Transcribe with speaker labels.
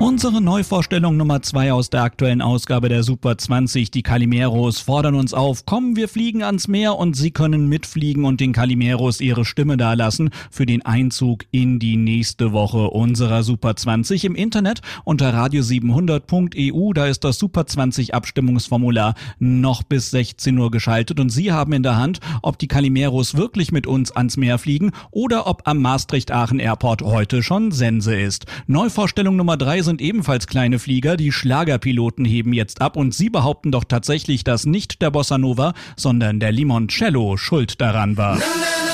Speaker 1: Unsere Neuvorstellung Nummer 2 aus der aktuellen Ausgabe der Super 20, die Calimeros, fordern uns auf, komm, wir fliegen ans Meer und sie können mitfliegen und den Calimeros ihre Stimme dalassen für den Einzug in die nächste Woche unserer Super 20 im Internet unter radio700.eu. Da ist das Super 20 Abstimmungsformular noch bis 16 Uhr geschaltet und Sie haben in der Hand, ob die Calimeros wirklich mit uns ans Meer fliegen oder ob am Maastricht-Aachen Airport heute schon Sense ist. Neuvorstellung Nummer 3 sind ebenfalls kleine Flieger. Die Schlagerpiloten heben jetzt ab und sie behaupten doch tatsächlich, dass nicht der Bossa Nova, sondern der Limoncello schuld daran war.